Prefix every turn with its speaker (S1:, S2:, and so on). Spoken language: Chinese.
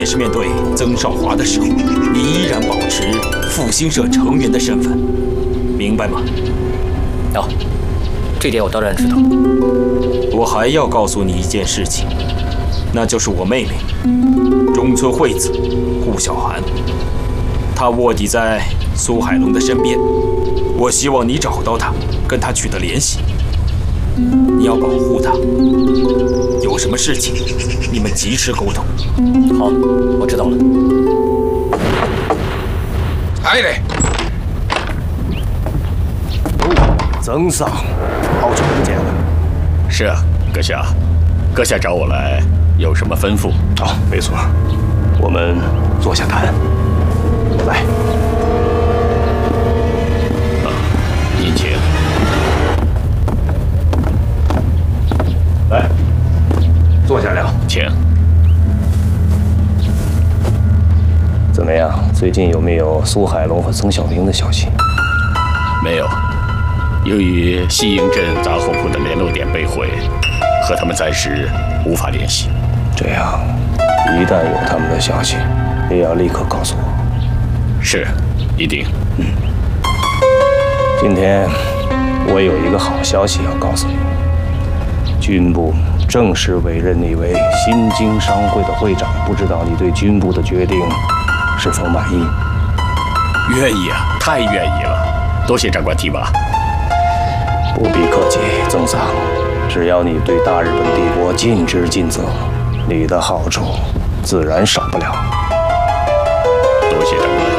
S1: 也是面对曾少华的时候，你依然保持复兴社成员的身份，明白吗？
S2: 哦，这点我当然知道。
S1: 我还要告诉你一件事情，那就是我妹妹中村惠子顾小寒，她卧底在苏海龙的身边。我希望你找到她，跟她取得联系。你要保护她，有什么事情你们及时沟通。
S2: 好，我知道了。
S3: 来嘞！
S4: 曾桑，好久不见了。
S5: 是啊，阁下，阁下找我来有什么吩咐？
S4: 哦，没错，我们坐下谈。来，
S5: 您请。
S4: 来，坐下聊。
S5: 请。
S4: 怎么样？最近有没有苏海龙和曾小平的消息？
S5: 没有。由于西营镇杂货铺的联络点被毁，和他们暂时无法联系。
S4: 这样，一旦有他们的消息，也要立刻告诉我。
S5: 是，一定。
S4: 今天我有一个好消息要告诉你，军部正式委任你为新京商会的会长，不知道你对军部的决定是否满意？
S5: 愿意啊，太愿意了，多谢长官提拔。
S4: 不必客气，曾桑，只要你对大日本帝国尽职尽责，你的好处自然少不了。
S5: 多谢长官。